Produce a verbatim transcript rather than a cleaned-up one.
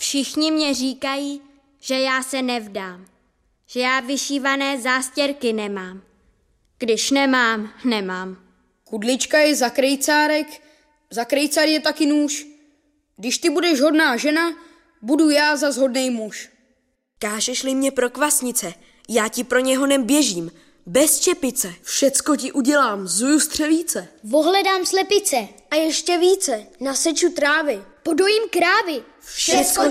Všichni mě říkají, že já se nevdám, že já vyšívané zástěrky nemám. Když nemám, nemám. Kudlička je za krejcárek, za krejcár je taky nůž. Když ty budeš hodná žena, budu já zas hodnej muž. Kážeš-li mě pro kvasnice, já ti pro ně honem běžím, bez čepice. Všecko ti udělám, zuju střevíce. Vohledám slepice a ještě více, naseču trávy, podojím krávy. Všecko